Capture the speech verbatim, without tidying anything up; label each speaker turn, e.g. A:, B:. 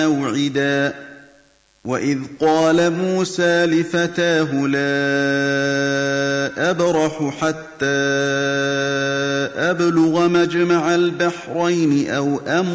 A: مَوْعِدًا وَإِذْ قَالَ مُوسَىٰ لِفَتَاهُ لَا أَبْرَحُ حَتَّىٰ أَبْلُغَ مَجْمَعَ الْبَحْرَيْنِ أَوْ أَمْضِيَ